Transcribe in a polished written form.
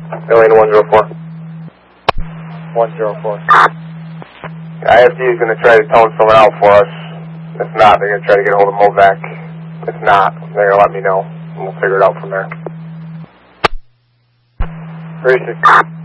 Alien 104. 104. IFD is going to try to tone someone out for us. If not, they're going to try to get a hold of Movac. If not, they're going to let me know, and we'll figure it out from there. 36.